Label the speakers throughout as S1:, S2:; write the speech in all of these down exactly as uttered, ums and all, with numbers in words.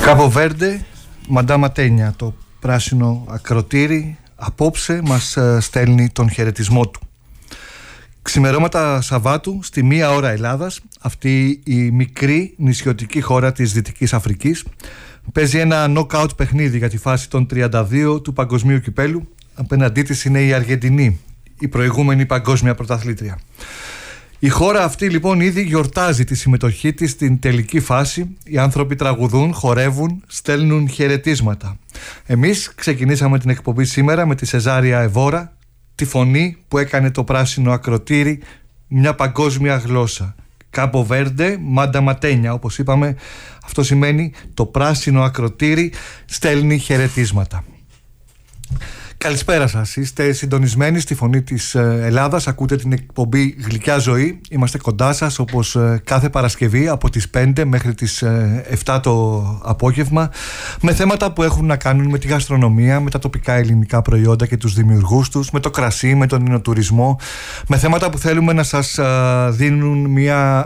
S1: Κάπο Βέρντε, Μαντά Ματένια, το πράσινο ακροτήρι, απόψε μας στέλνει τον χαιρετισμό του. Ξημερώματα Σαββάτου, στη μία ώρα Ελλάδας, αυτή η μικρή νησιωτική χώρα της Δυτικής Αφρικής παίζει ένα νοκάουτ παιχνίδι για τη φάση των τριάντα δύο του Παγκοσμίου Κυπέλου. Απέναντί της είναι η Αργεντινή, η προηγούμενη παγκόσμια πρωταθλήτρια. Η χώρα αυτή λοιπόν ήδη γιορτάζει τη συμμετοχή της στην τελική φάση. Οι άνθρωποι τραγουδούν, χορεύουν, στέλνουν χαιρετίσματα. Εμείς ξεκινήσαμε την εκπομπή σήμερα με τη Σεζάρια Εβόρα, τη φωνή που έκανε το πράσινο ακροτήρι μια παγκόσμια γλώσσα. Κάπο Βέρντε, Μάντα Ματένια, όπως είπαμε, αυτό σημαίνει το πράσινο ακροτήρι στέλνει χαιρετίσματα. Καλησπέρα σας, είστε συντονισμένοι στη Φωνή της Ελλάδας, ακούτε την εκπομπή Γλυκιά Ζωή. Είμαστε κοντά σας όπως κάθε Παρασκευή από τις πέντε μέχρι τις εφτά το απόγευμα, με θέματα που έχουν να κάνουν με τη γαστρονομία, με τα τοπικά ελληνικά προϊόντα και τους δημιουργούς τους, με το κρασί, με τον υνοτουρισμό, με θέματα που θέλουμε να σας δίνουν μια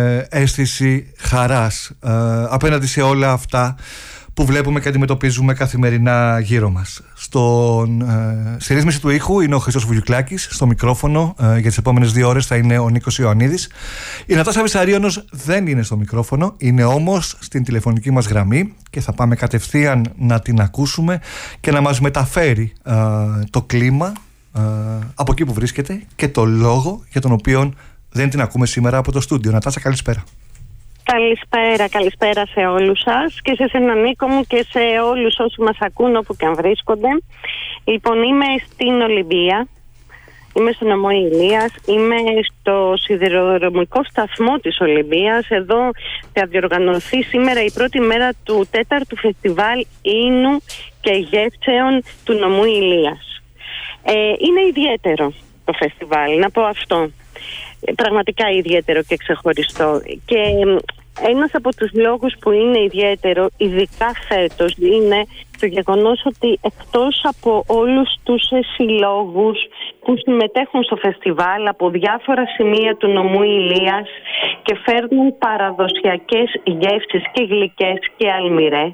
S1: αίσθηση χαράς απέναντι σε όλα αυτά που βλέπουμε και αντιμετωπίζουμε καθημερινά γύρω μας. Στον, ε, στη ρύθμιση του ήχου είναι ο Χρήστος Βουγιουκλάκης, στο μικρόφωνο ε, για τις επόμενες δύο ώρες θα είναι ο Νίκος Ιωαννίδης. Η Νατάσα Βυσαρίωνος δεν είναι στο μικρόφωνο, είναι όμως στην τηλεφωνική μας γραμμή και θα πάμε κατευθείαν να την ακούσουμε και να μας μεταφέρει ε, το κλίμα ε, από εκεί που βρίσκεται και το λόγο για τον οποίο δεν την ακούμε σήμερα από το στούντιο. Νατάσα, καλησπέρα.
S2: Καλησπέρα, καλησπέρα σε όλους σας και σε σένα Νίκο μου και σε όλους όσοι μας ακούν όπου και αν βρίσκονται. Λοιπόν, είμαι στην Ολυμπία, είμαι στο νομό Ηλίας, είμαι στο σιδηροδρομικό σταθμό της Ολυμπίας. Εδώ θα διοργανωθεί σήμερα η πρώτη μέρα του τέταρτου φεστιβάλ ίνου και γεύσεων του νομού Ηλίας. Ε, είναι ιδιαίτερο το φεστιβάλ, να πω αυτό. Πραγματικά ιδιαίτερο και ξεχωριστό. Και ένας από τους λόγους που είναι ιδιαίτερο, ειδικά φέτος, είναι το γεγονός ότι εκτός από όλους τους συλλόγους που συμμετέχουν στο φεστιβάλ από διάφορα σημεία του νομού Ηλίας και φέρνουν παραδοσιακές γεύσεις και γλυκές και αλμυρές,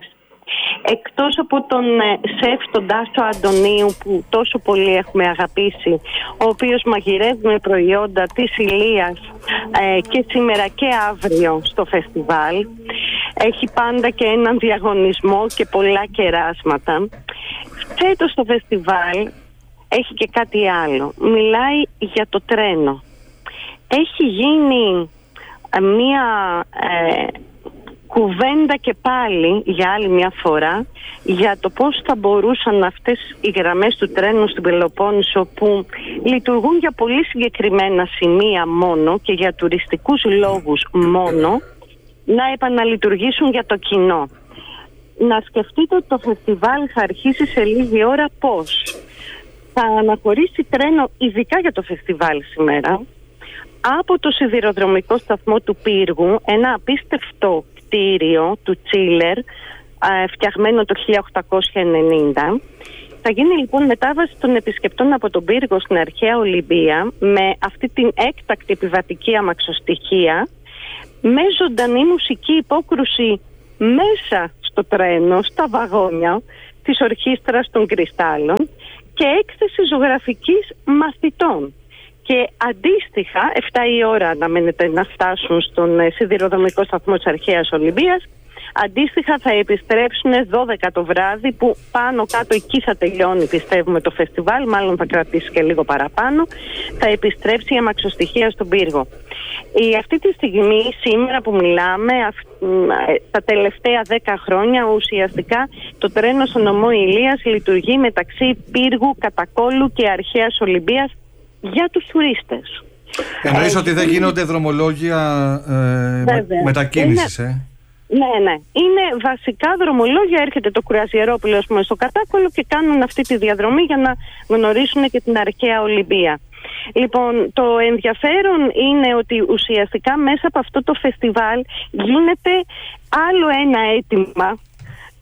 S2: εκτός από τον σεφ τον Τάσο Αντωνίου που τόσο πολύ έχουμε αγαπήσει, ο οποίος μαγειρεύει με προϊόντα της Ηλίας ε, και σήμερα και αύριο στο φεστιβάλ, έχει πάντα και έναν διαγωνισμό και πολλά κεράσματα. Φέτος το φεστιβάλ έχει και κάτι άλλο, μιλάει για το τρένο. Έχει γίνει ε, μία ε, κουβέντα και πάλι για άλλη μια φορά για το πώς θα μπορούσαν αυτές οι γραμμές του τρένου στην Πελοπόννησο, που λειτουργούν για πολύ συγκεκριμένα σημεία μόνο και για τουριστικούς λόγους μόνο, να επαναλειτουργήσουν για το κοινό. Να σκεφτείτε ότι το φεστιβάλ θα αρχίσει σε λίγη ώρα πώς θα αναχωρήσει τρένο ειδικά για το φεστιβάλ σήμερα από το σιδηροδρομικό σταθμό του Πύργου, ένα απίστευτο κτίριο του Τσίλερ, φτιαγμένο το χίλια οκτακόσια ενενήντα. Θα γίνει λοιπόν μετάβαση των επισκεπτών από τον Πύργο στην αρχαία Ολυμπία με αυτή την έκτακτη επιβατική αμαξοστοιχεία, με ζωντανή μουσική υπόκρουση μέσα στο τρένο, στα βαγόνια της Ορχήστρας των Κρυστάλλων και έκθεση ζωγραφικής μαθητών. Και αντίστοιχα, εφτά η ώρα αναμένεται να φτάσουν στον σιδηροδρομικό σταθμό της αρχαίας Ολυμπίας. Αντίστοιχα θα επιστρέψουν δώδεκα το βράδυ, που πάνω κάτω εκεί θα τελειώνει, πιστεύουμε, το φεστιβάλ, μάλλον θα κρατήσει και λίγο παραπάνω. Θα επιστρέψει η αμαξοστοιχεία στον Πύργο. Η, αυτή τη στιγμή, σήμερα που μιλάμε, αυ, τα τελευταία δέκα χρόνια ουσιαστικά το τρένο στο νομό Ηλίας λειτουργεί μεταξύ Πύργου, Κατακόλου και αρχαίας Ολυμπίας για τους τουρίστες.
S1: Εννοείς ε, ότι δεν γίνονται δρομολόγια ε, μετακίνησης, ε?
S2: Ναι, ναι. Είναι βασικά δρομολόγια. Έρχεται το κρουαζιερόπλαιο στο Κατάκολο και κάνουν αυτή τη διαδρομή για να γνωρίσουν και την αρχαία Ολυμπία. Λοιπόν, το ενδιαφέρον είναι ότι ουσιαστικά μέσα από αυτό το φεστιβάλ γίνεται άλλο ένα αίτημα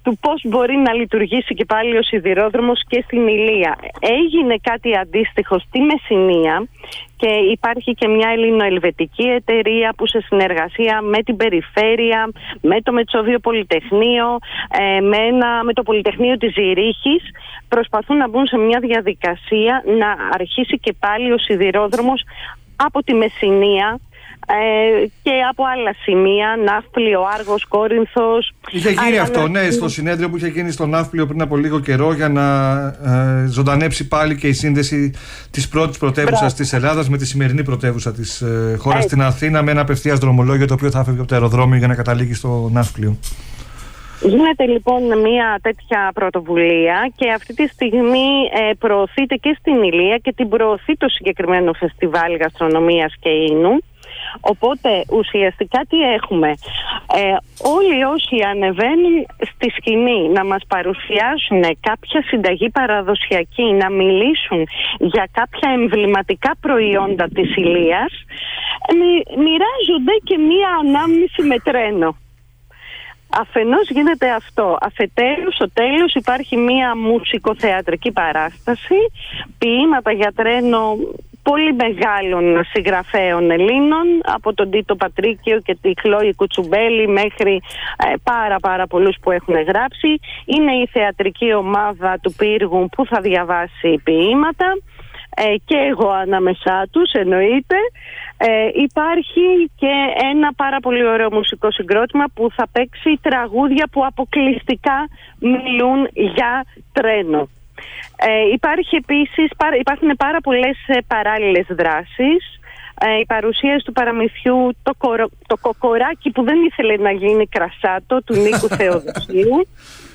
S2: του πώς μπορεί να λειτουργήσει και πάλι ο σιδηρόδρομος και στην Ηλία. Έγινε κάτι αντίστοιχο στη Μεσσηνία και υπάρχει και μια ελληνοελβετική εταιρεία που σε συνεργασία με την περιφέρεια, με το Μετσόβιο Πολυτεχνείο, με, ένα, με το Πολυτεχνείο της Ζηρίχης προσπαθούν να μπουν σε μια διαδικασία να αρχίσει και πάλι ο σιδηρόδρομος από τη Μεσσηνία Ε, και από άλλα σημεία, Ναύπλιο, Άργος, Κόρινθος.
S1: Είχε γίνει αυτό, να... ναι, στο συνέδριο που είχε γίνει στο Ναύπλιο πριν από λίγο καιρό για να ε, ζωντανέψει πάλι και η σύνδεση της πρώτης πρωτεύουσας της Ελλάδας με τη σημερινή πρωτεύουσα της ε, χώρας, την Αθήνα, με ένα απευθείας δρομολόγιο το οποίο θα φεύγει από το αεροδρόμιο για να καταλήγει στο Ναύπλιο. Γίνεται λοιπόν μια τέτοια πρωτοβουλία και αυτή τη στιγμή ε, προωθείται και στην Ηλία και την προωθεί το συγκεκριμένο φεστιβάλ γαστρονομίας και ίνου. Οπότε ουσιαστικά τι έχουμε, ε, όλοι όσοι ανεβαίνουν στη σκηνή να μας παρουσιάσουν κάποια συνταγή παραδοσιακή, να μιλήσουν για κάποια εμβληματικά προϊόντα της Ηλίας, μοι, μοιράζονται και μία ανάμνηση με τρένο. Αφενός γίνεται αυτό. Αφετέρου, στο τέλος υπάρχει μία μουσικοθεατρική παράσταση, ποίηματα για τρένο πολύ μεγάλων συγγραφέων Ελλήνων, από τον Τίτο Πατρίκιο και τη Χλόη Κουτσουμπέλη μέχρι ε, πάρα πάρα πολλούς που έχουν γράψει. Είναι η θεατρική ομάδα του Πύργου που θα διαβάσει ποίηματα ε, και εγώ ανάμεσά τους εννοείται. Ε, υπάρχει και ένα πάρα πολύ ωραίο μουσικό συγκρότημα που θα παίξει τραγούδια που αποκλειστικά μιλούν για τρένο. Ε, υπάρχει επίσης, υπάρχουν πάρα πολλές παράλληλες δράσεις. Ε, η παρουσίαση του παραμυθιού το, κορο, το κοκοράκι που δεν ήθελε να γίνει κρασάτο του Νίκου Θεοδοσίου.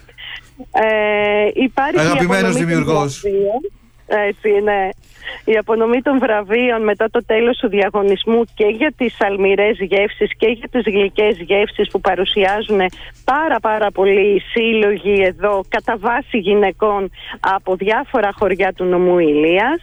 S1: Ε, υπάρχει Αγαπημένος δημιουργός.
S2: Έτσι, ναι. Η απονομή των βραβείων μετά το τέλος του διαγωνισμού και για τις αλμυρές γεύσεις και για τις γλυκές γεύσεις που παρουσιάζουν πάρα πάρα πολλοί σύλλογοι εδώ κατά βάση γυναικών από διάφορα χωριά του νομού Ηλίας.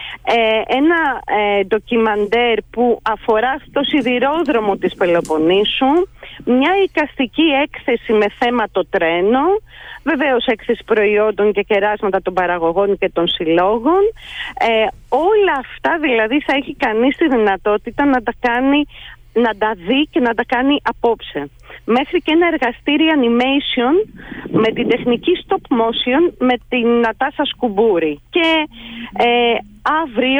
S2: Ε, ένα ε, ντοκιμαντέρ που αφορά στο σιδηρόδρομο της Πελοποννήσου, μια εικαστική έκθεση με θέμα το τρένο, βεβαίως έκθεση προϊόντων και κεράσματα των παραγωγών και των συλλόγων. Ε, όλα αυτά δηλαδή θα έχει κανείς τη δυνατότητα να τα κάνει, να τα δει και να τα κάνει απόψε. Μέχρι και ένα εργαστήρι animation με την τεχνική stop motion με την Νατάσα Σκουμπούρη. Και ε, αύριο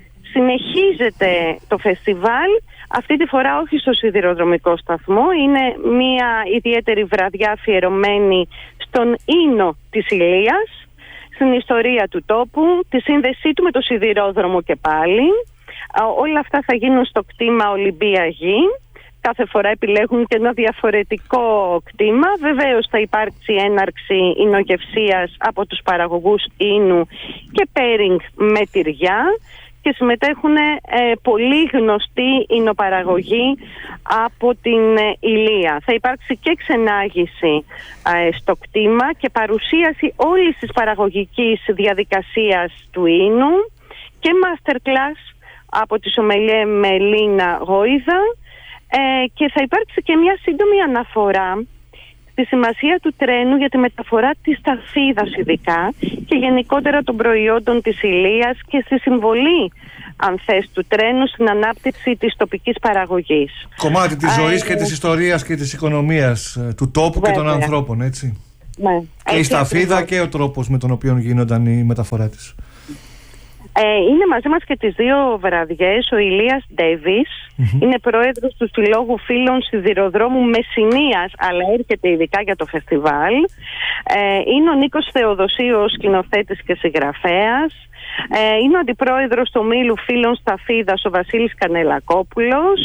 S2: συνεχίζεται το φεστιβάλ, αυτή τη φορά όχι στο σιδηροδρομικό σταθμό, είναι μια ιδιαίτερη βραδιά αφιερωμένη στον ίνο της Ηλίας, στην ιστορία του τόπου, τη σύνδεσή του με το σιδηρόδρομο και πάλι. Όλα αυτά θα γίνουν στο κτήμα Ολυμπία Γη. Κάθε φορά επιλέγουν και ένα διαφορετικό κτήμα. Βεβαίως θα υπάρξει έναρξη εινογευσίας από τους παραγωγούς ίνου και πέρινγκ με τυριά και συμμετέχουν ε, πολύ γνωστοί ινοπαραγωγοί από την ε, Ηλία. Θα υπάρξει και ξενάγηση ε, στο κτήμα και παρουσίαση όλης της παραγωγικής διαδικασίας του ίνου και masterclass από τη σομελιέ Μελίνα Γόιδα. Ε, και θα υπάρξει και μια σύντομη αναφορά στη σημασία του τρένου για τη μεταφορά της σταφίδας ειδικά και γενικότερα των προϊόντων της Ηλίας και στη συμβολή, αν θες, του τρένου στην ανάπτυξη της τοπικής παραγωγής.
S1: Κομμάτι της ε, ζωής ε, και της ιστορίας και της οικονομίας του τόπου βέβαια. Και των ανθρώπων, έτσι.
S2: Ναι,
S1: και η σταφίδα ακριβώς. Και ο τρόπος με τον οποίο γίνονταν η μεταφορά της.
S2: Ε, είναι μαζί μας και τις δύο βραδιές ο Ηλίας Ντέβις, mm-hmm. είναι πρόεδρος του Συλλόγου Φίλων Σιδηροδρόμου Μεσσηνίας, αλλά έρχεται ειδικά για το φεστιβάλ. Ε, είναι ο Νίκος Θεοδοσίου, σκηνοθέτης και συγγραφέας. Ε, είναι ο αντιπρόεδρος του Ομίλου Φίλων Σταφίδας, ο Βασίλης Κανελακόπουλος.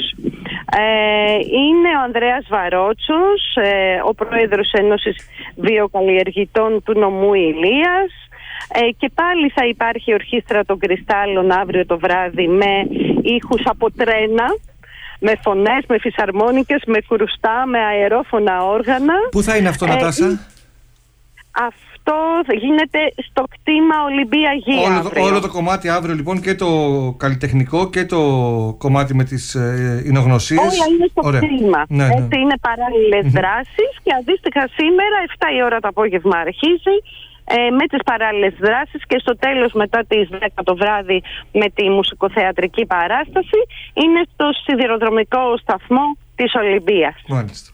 S2: Ε, είναι ο Ανδρέας Βαρότσος, ε, ο πρόεδρος Ένωσης Βιοκαλλιεργητών του νομού Ηλίας. Ε, και πάλι θα υπάρχει ορχήστρα των Κρυστάλλων αύριο το βράδυ με ήχους από τρένα, με φωνές, με φυσαρμόνικες, με κρουστά, με αερόφωνα όργανα.
S1: Πού θα είναι αυτό, Νατάσα?
S2: Ε, αυτό αυτό γίνεται στο κτήμα Ολυμπία Γη.
S1: Όλο, το, όλο το κομμάτι αύριο λοιπόν, και το καλλιτεχνικό και το κομμάτι με τις ε, εινογνωσίες.
S2: Όλα είναι στο
S1: Ωραία.
S2: κτήμα.
S1: Ναι, ναι.
S2: Έτσι είναι παράλληλες mm-hmm. δράσεις, και αντίστοιχα σήμερα εφτά η ώρα το απόγευμα αρχίζει ε, με τις παράλληλες δράσεις, και στο τέλος μετά τις δέκα το βράδυ με τη μουσικοθεατρική παράσταση είναι στο σιδηροδρομικό σταθμό της Ολυμπίας.
S1: Μάλιστα.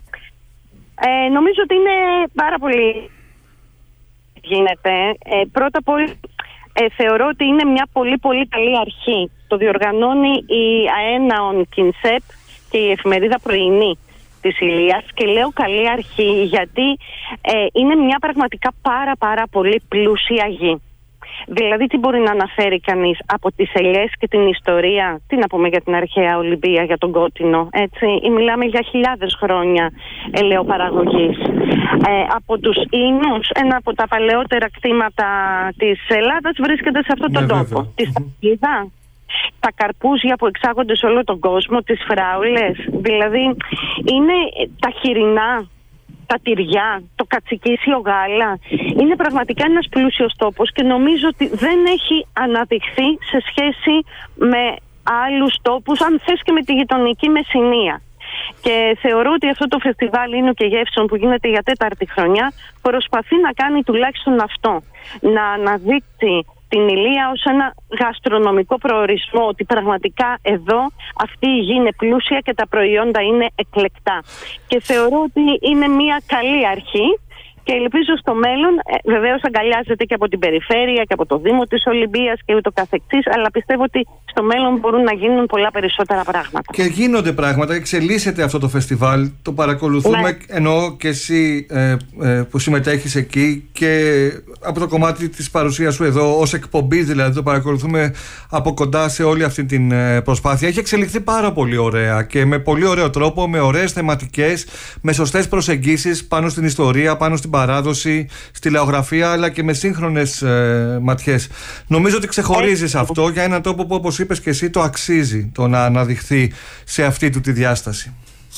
S2: Ε, νομίζω ότι είναι πάρα πολύ γίνεται. Ε, πρώτα απ' όλα ε, θεωρώ ότι είναι μια πολύ πολύ καλή αρχή. Το διοργανώνει η ΑΕΝΑΟΝ Κινσέπ και η εφημερίδα Πρωινή της Ηλίας, και λέω καλή αρχή γιατί ε, είναι μια πραγματικά πάρα πάρα πολύ πλούσια γη. Δηλαδή τι μπορεί να αναφέρει κανείς από τις ελιές και την ιστορία, τι να πούμε για την αρχαία Ολυμπία, για τον Κότινο, έτσι, ή μιλάμε για χιλιάδες χρόνια ελαιοπαραγωγής. Ε, από τους Ίνους, ένα από τα παλαιότερα κτήματα της Ελλάδας βρίσκεται σε αυτόν τον ναι, τόπο. Τη Σταφίδα, τα καρπούζια που εξάγονται σε όλο τον κόσμο, τις φράουλες, δηλαδή είναι τα χοιρινά, τα τυριά, το κατσικίσιο γάλα. Είναι πραγματικά ένας πλούσιος τόπος, και νομίζω ότι δεν έχει αναδειχθεί σε σχέση με άλλους τόπους, αν θες και με τη γειτονική Μεσσηνία. Και θεωρώ ότι αυτό το φεστιβάλ είναι και γεύσεων που γίνεται για τέταρτη χρονιά, προσπαθεί να κάνει τουλάχιστον αυτό, να αναδείξει την Ηλία ως ένα γαστρονομικό προορισμό, ότι πραγματικά εδώ αυτή η γη είναι πλούσια και τα προϊόντα είναι εκλεκτά. Και θεωρώ ότι είναι μια καλή αρχή, και ελπίζω στο μέλλον, ε, βεβαίως αγκαλιάζεται και από την περιφέρεια και από το Δήμο της Ολυμπίας και ούτω καθεξής, αλλά πιστεύω ότι στο μέλλον μπορούν να γίνουν πολλά περισσότερα πράγματα.
S1: Και γίνονται πράγματα, εξελίσσεται αυτό το φεστιβάλ, το παρακολουθούμε, ναι. Εννοώ και εσύ ε, ε, που συμμετέχεις εκεί, και από το κομμάτι της παρουσίας σου εδώ ως εκπομπής, δηλαδή το παρακολουθούμε από κοντά σε όλη αυτή την ε, προσπάθεια. Έχει εξελιχθεί πάρα πολύ ωραία και με πολύ ωραίο τρόπο, με ωραίες θεματικές, με σωστές προσεγγίσεις πάνω στην ιστορία, πάνω στην παράδοση, στη λαογραφία, αλλά και με σύγχρονες ε, ματιές. Νομίζω ότι ξεχωρίζεις αυτό για έναν τόπο που, όπως είπες και εσύ, το αξίζει το να αναδειχθεί σε αυτή του τη διάσταση.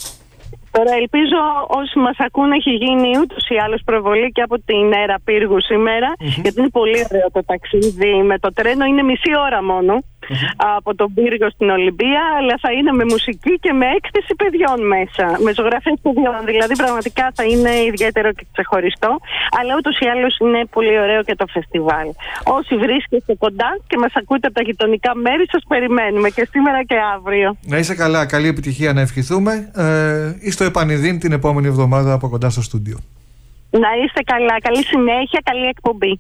S2: Τώρα ελπίζω όσοι μας ακούν έχει γίνει ούτως ή άλλως προβολή και από την Έρα Πύργου σήμερα, mm-hmm. γιατί είναι πολύ ωραίο το ταξίδι με το τρένο, είναι μισή ώρα μόνο mm-hmm. από τον Πύργο στην Ολυμπία, αλλά θα είναι με μουσική και με έκθεση παιδιών μέσα, με ζωγραφές παιδιών, δηλαδή πραγματικά θα είναι ιδιαίτερο και ξεχωριστό, αλλά ούτως ή άλλως είναι πολύ ωραίο και το φεστιβάλ. Όσοι βρίσκεστε κοντά και μας ακούτε από τα γειτονικά μέρη, σας περιμένουμε και σήμερα και αύριο.
S1: Να είσαι καλά, καλή επιτυχία να ευχηθούμε. Ε, στο επανειδήν την επόμενη εβδομάδα από κοντά στο στούντιο.
S2: Να είστε καλά, καλή συνέχεια, καλή εκπομπή.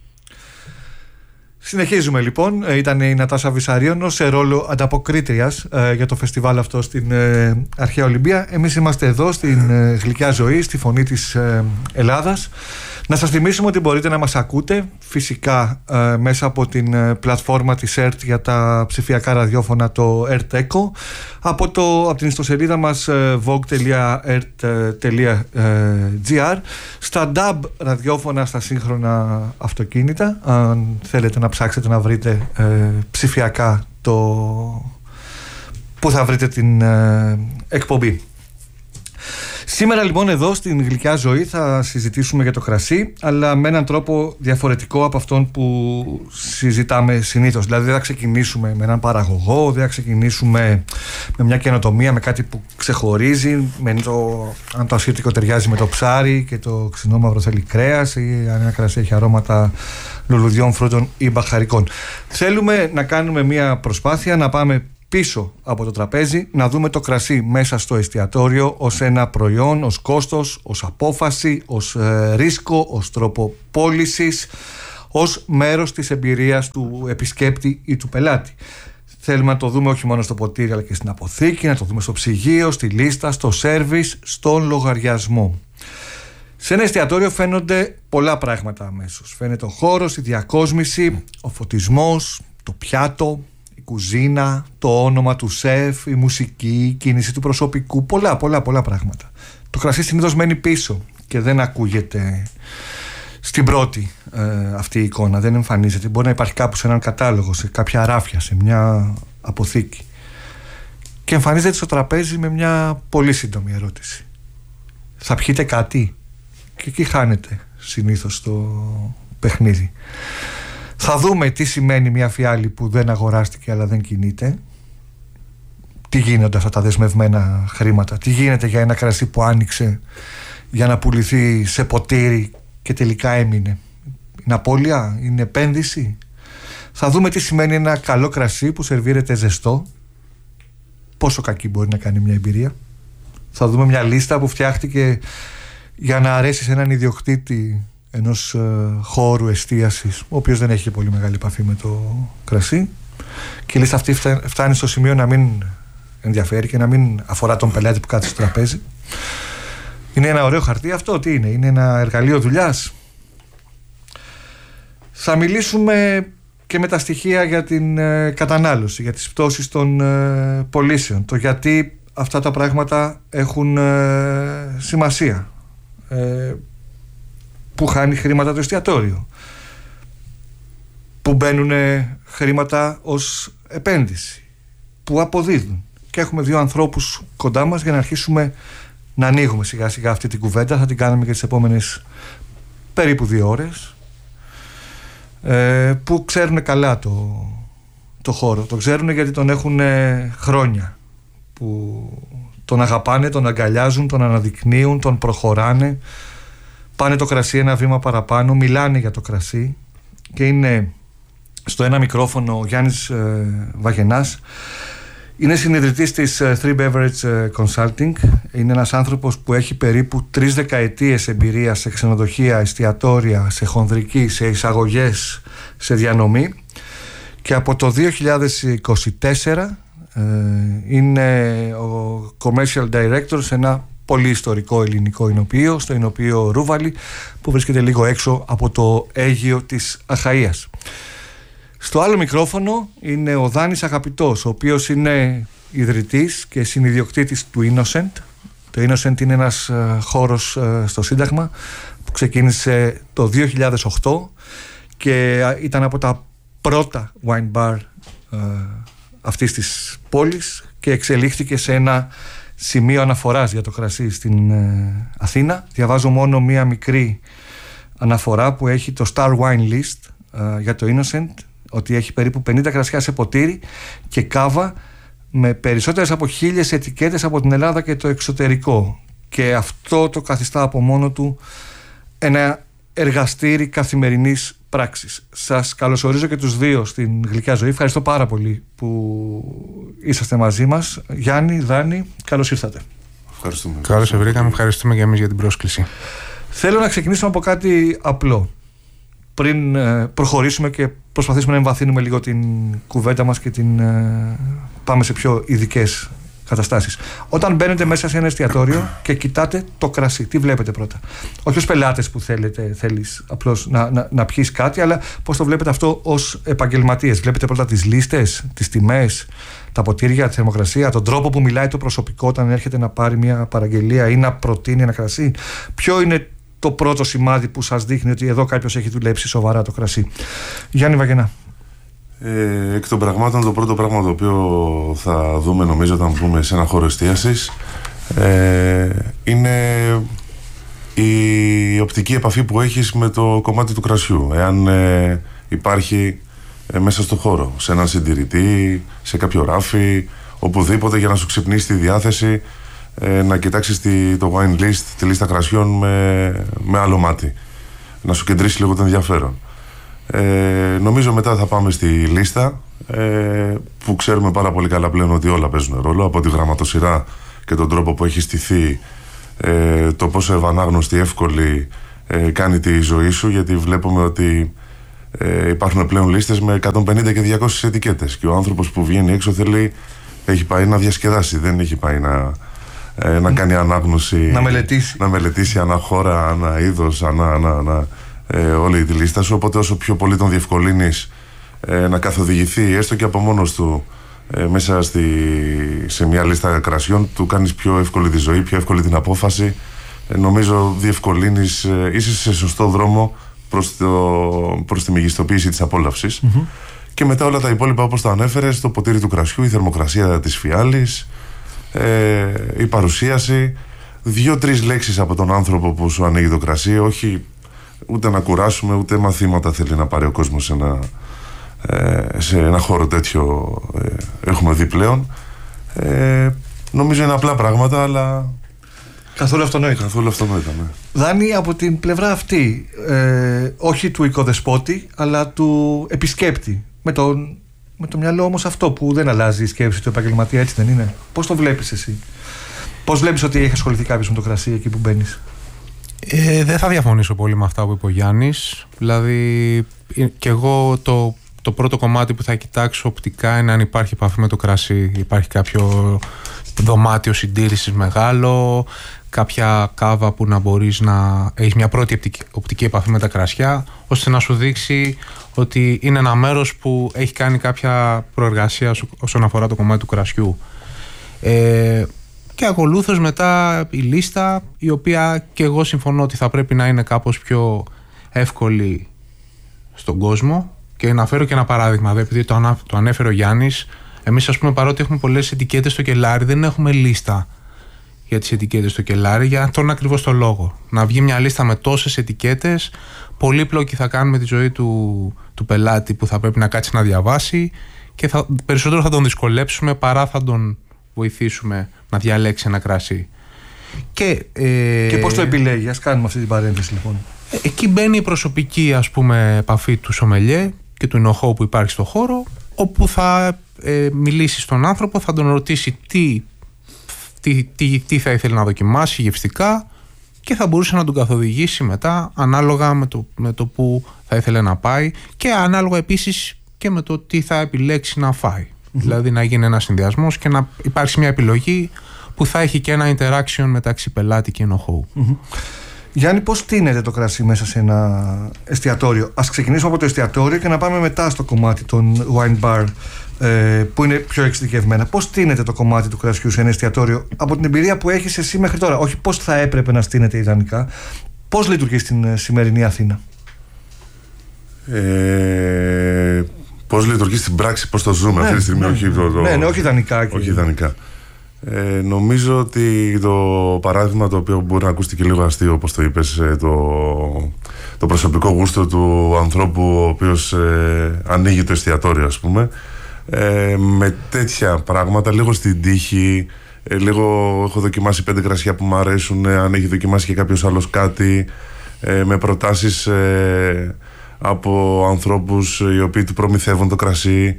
S1: Συνεχίζουμε λοιπόν. Ήταν η Νατάσα Βυσαρίωνο σε ρόλο ανταποκρίτριας ε, για το φεστιβάλ αυτό στην ε, Αρχαία Ολυμπία. Εμείς είμαστε εδώ στην ε, Γλυκιά Ζωή, στη Φωνή της ε, Ελλάδας. Να σας θυμίσουμε ότι μπορείτε να μας ακούτε φυσικά ε, μέσα από την ε, πλατφόρμα της ΕΡΤ για τα ψηφιακά ραδιόφωνα, το ERT Echo, από, το, από την ιστοσελίδα μας ε, vogue τελεία ert τελεία gr, στα νταμπ ραδιόφωνα στα σύγχρονα αυτοκίνητα, αν θέλετε να ψάξετε να βρείτε ε, ψηφιακά το που θα βρείτε την ε, εκπομπή. Σήμερα λοιπόν εδώ στην Γλυκιά Ζωή θα συζητήσουμε για το κρασί, αλλά με έναν τρόπο διαφορετικό από αυτόν που συζητάμε συνήθως. Δηλαδή δεν θα ξεκινήσουμε με έναν παραγωγό, δεν θα ξεκινήσουμε με μια καινοτομία, με κάτι που ξεχωρίζει, με το, αν το ασχετικό ταιριάζει με το ψάρι και το ξινό μαύρο θέλει κρέας, ή αν ένα κρασί έχει αρώματα λουλουδιών, φρούτων ή μπαχαρικών. Θέλουμε να κάνουμε μια προσπάθεια να πάμε πίσω από το τραπέζι, να δούμε το κρασί μέσα στο εστιατόριο ως ένα προϊόν, ως κόστος, ως απόφαση, ως ε, ρίσκο, ως τρόπο πώλησης, ως μέρος της εμπειρίας του επισκέπτη ή του πελάτη. Θέλουμε να το δούμε όχι μόνο στο ποτήρι αλλά και στην αποθήκη, να το δούμε στο ψυγείο, στη λίστα, στο σέρβις, στον λογαριασμό. Σε ένα εστιατόριο φαίνονται πολλά πράγματα αμέσως. Φαίνεται ο χώρος, η διακόσμηση, ο φωτισμός, το πιάτο, κουζίνα, το όνομα του σεφ, η μουσική, η κίνηση του προσωπικού, πολλά πολλά πολλά πράγματα. Το κρασί συνήθως μένει πίσω και δεν ακούγεται στην πρώτη ε, αυτή η εικόνα, δεν εμφανίζεται. Μπορεί να υπάρχει κάπου σε έναν κατάλογο, σε κάποια ράφια, σε μια αποθήκη, και εμφανίζεται στο τραπέζι με μια πολύ σύντομη ερώτηση: θα πιείτε κάτι? Και εκεί χάνεται συνήθως το, παιχνίδι. Θα δούμε τι σημαίνει μια φιάλη που δεν αγοράστηκε αλλά δεν κινείται. Τι γίνονται αυτά τα δεσμευμένα χρήματα. Τι γίνεται για ένα κρασί που άνοιξε για να πουληθεί σε ποτήρι και τελικά έμεινε. Είναι απώλεια, είναι επένδυση. Θα δούμε τι σημαίνει ένα καλό κρασί που σερβίρεται ζεστό. Πόσο κακή μπορεί να κάνει μια εμπειρία. Θα δούμε μια λίστα που φτιάχτηκε για να αρέσει σε έναν ιδιοκτήτη ενός ε, χώρου εστίασης, ο οποίος δεν έχει πολύ μεγάλη επαφή με το κρασί, και η λίστα αυτή φτάνει στο σημείο να μην ενδιαφέρει και να μην αφορά τον πελάτη που κάθεται στο τραπέζι. Είναι ένα ωραίο χαρτί αυτό. Τι είναι? Είναι ένα εργαλείο δουλειάς. Θα μιλήσουμε και με τα στοιχεία για την ε, κατανάλωση, για τις πτώσεις των ε, πωλήσεων, το γιατί αυτά τα πράγματα έχουν ε, σημασία, ε, που χάνει χρήματα το εστιατόριο, που μπαίνουν χρήματα ως επένδυση, που αποδίδουν. Και έχουμε δύο ανθρώπους κοντά μας για να αρχίσουμε να ανοίγουμε σιγά σιγά αυτή την κουβέντα. Θα την κάνουμε και τις επόμενες περίπου δύο ώρες, ε, που ξέρουν καλά το, το χώρο. Το ξέρουν γιατί τον έχουν χρόνια, που τον αγαπάνε, τον αγκαλιάζουν, τον αναδεικνύουν, τον προχωράνε, πάνε το κρασί ένα βήμα παραπάνω, μιλάνε για το κρασί. Και είναι στο ένα μικρόφωνο ο Γιάννης ε, Βαγενάς. Είναι συνειδητής της ε, Three Beverage Consulting. Είναι ένας άνθρωπος που έχει περίπου τρεις δεκαετίες εμπειρία σε ξενοδοχεία, εστιατόρια, σε χονδρική, σε εισαγωγές, σε διανομή. Και από το δύο χιλιάδες είκοσι τέσσερα ε, είναι ο Commercial Director σε ένα πολύ ιστορικό ελληνικό εινοποιείο, στο εινοποιείο Ρούβαλη, που βρίσκεται λίγο έξω από το Αίγυο της Αχαΐας. Στο άλλο μικρόφωνο είναι ο Δάνης Αγαπητός, ο οποίος είναι ιδρυτής και συνιδιοκτήτης του Innocent. Το Innocent είναι ένας uh, χώρος uh, στο Σύνταγμα που ξεκίνησε το δύο χιλιάδες οκτώ και uh, ήταν από τα πρώτα wine bar uh, αυτής της πόλης και εξελίχθηκε σε ένα σημείο αναφοράς για το κρασί στην uh, Αθήνα. Διαβάζω μόνο μία μικρή αναφορά που έχει το Star Wine List uh, για το Innocent, ότι έχει περίπου πενήντα κρασιά σε ποτήρι και κάβα με περισσότερες από χίλιες ετικέτες από την Ελλάδα και το εξωτερικό. Και αυτό το καθιστά από μόνο του ένα εργαστήρι καθημερινής πράξης. Σας καλωσορίζω και τους δύο στην Γλυκιά Ζωή. Ευχαριστώ πάρα πολύ που είσαστε μαζί μας. Γιάννη, Δάνη, καλώς ήρθατε.
S3: Ευχαριστούμε. Καλώς σε βρήκαμε. Ευχαριστούμε και εμείς για την πρόσκληση.
S1: Θέλω να ξεκινήσουμε από κάτι απλό, πριν ε, προχωρήσουμε και προσπαθήσουμε να εμβαθύνουμε λίγο την κουβέντα μας και την ε, πάμε σε πιο ειδικές καταστάσεις. Όταν μπαίνετε μέσα σε ένα εστιατόριο και κοιτάτε το κρασί, τι βλέπετε πρώτα? Όχι ως πελάτες που θέλετε, θέλεις απλώς να, να, να πιείς κάτι, αλλά πώς το βλέπετε αυτό ως επαγγελματίες? Βλέπετε πρώτα τις λίστες, τις τιμές, τα ποτήρια, τη θερμοκρασία, τον τρόπο που μιλάει το προσωπικό όταν έρχεται να πάρει μια παραγγελία ή να προτείνει ένα κρασί? Ποιο είναι το πρώτο σημάδι που σας δείχνει ότι εδώ κάποιος έχει δουλέψει σοβαρά το κρασί? Γιάννη Βαγενά.
S3: Ε, εκ των πραγμάτων, το πρώτο πράγμα το οποίο θα δούμε, νομίζω, όταν μπούμε σε ένα χώρο εστίασης, ε, είναι η οπτική επαφή που έχεις με το κομμάτι του κρασιού. Εάν ε, υπάρχει ε, μέσα στο χώρο, σε έναν συντηρητή, σε κάποιο ράφι, οπουδήποτε, για να σου ξυπνήσει τη διάθεση, ε, να κοιτάξεις τη, το wine list, τη λίστα κρασιών με, με άλλο μάτι, να σου κεντρήσει λίγο το ενδιαφέρον. Ε, νομίζω μετά θα πάμε στη λίστα, ε, που ξέρουμε πάρα πολύ καλά πλέον ότι όλα παίζουν ρόλο, από τη γραμματοσυρά και τον τρόπο που έχει στηθεί, ε, το πόσο ευανάγνωστη, εύκολη ε, κάνει τη ζωή σου, γιατί βλέπουμε ότι ε, υπάρχουν πλέον λίστες με εκατόν πενήντα και διακόσιες ετικέτες και ο άνθρωπος που βγαίνει έξω θέλει, έχει πάει να διασκεδάσει, δεν έχει πάει να, ε, να κάνει ανάγνωση,
S1: να μελετήσει,
S3: να μελετήσει ανά χώρα, ανά είδος, ανά, ανά, ανά Ε, όλη τη λίστα σου. Οπότε όσο πιο πολύ τον διευκολύνεις ε, να καθοδηγηθεί έστω και από μόνος του ε, μέσα στη, σε μια λίστα κρασιών, του κάνεις πιο εύκολη τη ζωή, πιο εύκολη την απόφαση. ε, νομίζω διευκολύνεις, ε, είσαι σε σωστό δρόμο προς, το, προς τη μεγιστοποίηση της απόλαυσης. Mm-hmm. Και μετά όλα τα υπόλοιπα, όπως τα ανέφερες, το ποτήρι του κρασιού, η θερμοκρασία της φιάλης, ε, η παρουσίαση, δύο-τρεις λέξεις από τον άνθρωπο που σου ανοίγει το κρασί, όχι ούτε να κουράσουμε, ούτε μαθήματα θέλει να πάρει ο κόσμος σε ένα, ε, σε ένα χώρο τέτοιο ε, έχουμε δει πλέον. Ε, νομίζω είναι απλά πράγματα, αλλά
S1: καθόλου αυτονόητα.
S3: Καθόλου αυτονόητα, ναι.
S1: Δάνει από την πλευρά αυτή, ε, όχι του οικοδεσπότη, αλλά του επισκέπτη. Με, τον, με το μυαλό όμως αυτό που δεν αλλάζει η σκέψη του επαγγελματία, έτσι δεν είναι? Πώς το βλέπεις εσύ? Πώς βλέπεις ότι έχει ασχοληθεί κάποιος με το κρασί εκεί που μπαίνεις?
S4: Ε, δεν θα διαφωνήσω πολύ με αυτά που είπε ο Γιάννης. Δηλαδή, και εγώ το, το πρώτο κομμάτι που θα κοιτάξω οπτικά είναι αν υπάρχει επαφή με το κρασί. Υπάρχει κάποιο δωμάτιο συντήρησης μεγάλο, κάποια κάβα που να μπορείς να έχεις μια πρώτη οπτική, οπτική επαφή με τα κρασιά, ώστε να σου δείξει ότι είναι ένα μέρος που έχει κάνει κάποια προεργασία όσον αφορά το κομμάτι του κρασιού. Ε, και ακολούθως μετά η λίστα, η οποία και εγώ συμφωνώ ότι θα πρέπει να είναι κάπως πιο εύκολη στον κόσμο. Και να φέρω και ένα παράδειγμα, επειδή το, ανά, το ανέφερε ο Γιάννης. Εμείς, ας πούμε, παρότι έχουμε πολλές ετικέτες στο κελάρι, δεν έχουμε λίστα για τις ετικέτες στο κελάρι, για τον ακριβώς το λόγο. Να βγει μια λίστα με τόσες ετικέτες, πολύπλοκη θα κάνουμε τη ζωή του, του πελάτη που θα πρέπει να κάτσει να διαβάσει, και θα, περισσότερο θα τον δυσκολέψουμε παρά θα τον βοηθήσουμε να διαλέξει ένα κρασί. Και, ε,
S1: και πώς το επιλέγει? Ας κάνουμε αυτή την παρένθεση λοιπόν.
S4: Ε, εκεί μπαίνει η προσωπική, ας πούμε, επαφή του σομελιέ και του know-how που υπάρχει στο χώρο, όπου θα ε, μιλήσει στον άνθρωπο, θα τον ρωτήσει τι, τι, τι, τι θα ήθελε να δοκιμάσει γευστικά, και θα μπορούσε να τον καθοδηγήσει μετά ανάλογα με το, με το που θα ήθελε να πάει, και ανάλογα επίσης και με το τι θα επιλέξει να φάει. Mm-hmm. Δηλαδή να γίνει ένας συνδυασμός και να υπάρξει μια επιλογή που θα έχει και ένα interaction μεταξύ πελάτη και know-how.
S1: Mm-hmm. Γιάννη, πώς τίνεται το κρασί μέσα σε ένα εστιατόριο? Ας ξεκινήσουμε από το εστιατόριο και να πάμε μετά στο κομμάτι των wine bar, ε, που είναι πιο εξειδικευμένα. Πώς τίνεται το κομμάτι του κρασιού σε ένα εστιατόριο από την εμπειρία που έχεις εσύ μέχρι τώρα? Όχι πώς θα έπρεπε να στείνεται ιδανικά. Πώς λειτουργεί στην σημερινή Αθήνα?
S3: Ε, πώς λειτουργεί στην πράξη, πώς το ζούμε, ναι, αυτή τη στιγμή, ναι, όχι, το, το,
S1: ναι, ναι, όχι ιδανικά.
S3: Όχι ιδανικά. Ε, νομίζω ότι το παράδειγμα, το οποίο μπορεί να ακούστηκε λίγο αστείο, όπως το είπες, το, το προσωπικό γούστο του ανθρώπου ο οποίος ε, ανοίγει το εστιατόριο, ας πούμε, ε, με τέτοια πράγματα, λίγο στην τύχη, ε, λίγο έχω δοκιμάσει πέντε κρασιά που μου αρέσουν, ε, αν έχει δοκιμάσει και κάποιος άλλος κάτι, ε, με προτάσεις ε, από ανθρώπους οι οποίοι του προμηθεύουν το κρασί.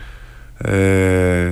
S3: ε,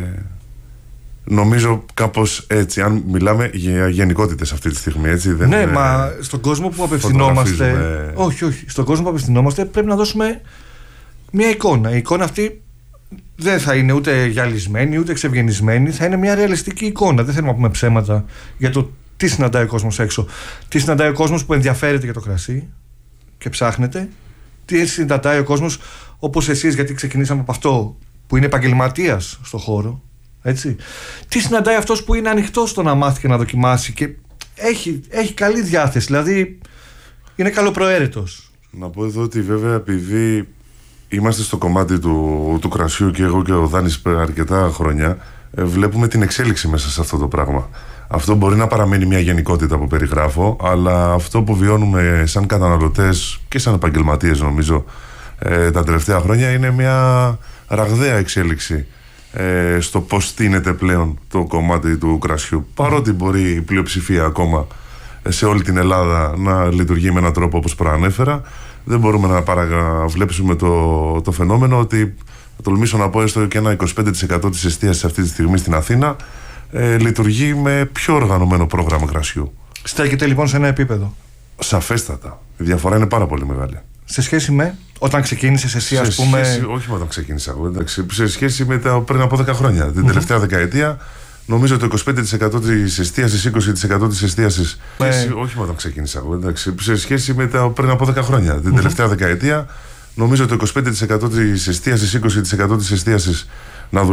S3: Νομίζω κάπως έτσι, αν μιλάμε για γενικότητες αυτή τη στιγμή, έτσι. Δεν
S1: ναι,
S3: είναι...
S1: μα στον κόσμο που απευθυνόμαστε. Όχι, όχι. Στον κόσμο που απευθυνόμαστε πρέπει να δώσουμε μια εικόνα. Η εικόνα αυτή δεν θα είναι ούτε γυαλισμένη ούτε εξευγενισμένη. Θα είναι μια ρεαλιστική εικόνα. Δεν θέλουμε να πούμε ψέματα για το τι συναντάει ο κόσμος έξω. Τι συναντάει ο κόσμος που ενδιαφέρεται για το κρασί και ψάχνεται. Τι συναντάει ο κόσμος όπως εσείς, γιατί ξεκινήσαμε από αυτό, που είναι επαγγελματίας στο χώρο. Έτσι. Τι συναντάει αυτός που είναι ανοιχτός στο να μάθει και να δοκιμάσει και έχει, έχει καλή διάθεση, δηλαδή είναι καλοπροαίρετος.
S3: Να πω εδώ ότι βέβαια, επειδή είμαστε στο κομμάτι του, του κρασιού και εγώ και ο Δάνης αρκετά χρόνια, ε, βλέπουμε την εξέλιξη μέσα σε αυτό το πράγμα. Αυτό μπορεί να παραμένει μια γενικότητα που περιγράφω, αλλά αυτό που βιώνουμε σαν καταναλωτές και σαν επαγγελματίες, νομίζω, ε, τα τελευταία χρόνια είναι μια ραγδαία εξέλιξη Ε, στο πώς στείνεται πλέον το κομμάτι του κρασιού. Παρότι μπορεί η πλειοψηφία ακόμα σε όλη την Ελλάδα να λειτουργεί με έναν τρόπο όπως προανέφερα, δεν μπορούμε να παραβλέψουμε το, το φαινόμενο ότι, θα τολμήσω να πω, έστω και ένα είκοσι πέντε τοις εκατό της εστίασης αυτή τη στιγμή στην Αθήνα ε, λειτουργεί με πιο οργανωμένο πρόγραμμα κρασιού.
S1: Στέκεται λοιπόν σε ένα επίπεδο.
S3: Σαφέστατα. Η διαφορά είναι πάρα πολύ μεγάλη.
S1: Σε σχέση με όταν ξεκίνησες εσύ, ας πούμε.
S3: Σχέση, όχι με όταν ξεκίνησα εγώ, εντάξει, σε σχέση με τα πριν από δέκα χρόνια. Την mm-hmm. τελευταία δεκαετία, νομίζω το είκοσι πέντε τοις εκατό της εστίασης, είκοσι τοις εκατό της εστίασης. Ναι. Σχέση, όχι με όταν ξεκίνησα εγώ, εντάξει, σε σχέση με τα πριν από δέκα χρόνια. Την mm-hmm. τελευταία δεκαετία, νομίζω το είκοσι πέντε τοις εκατό της εστίασης, είκοσι τοις εκατό της εστίασης